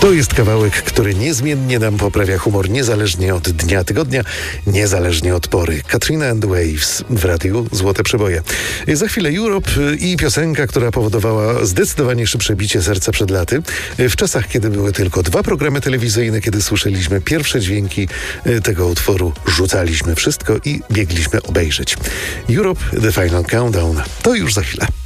To jest kawałek, który niezmiennie nam poprawia humor, niezależnie od dnia tygodnia, niezależnie od pory. Katrina and the Waves w radiu Złote Przeboje. Za chwilę Europe i piosenka, która powodowała zdecydowanie szybsze bicie serca przed laty. W czasach, kiedy były tylko 2 programy telewizyjne, kiedy słyszeliśmy pierwsze dźwięki tego utworu, rzucaliśmy wszystko i biegliśmy obejrzeć. Europe, The Final Countdown. To już za chwilę.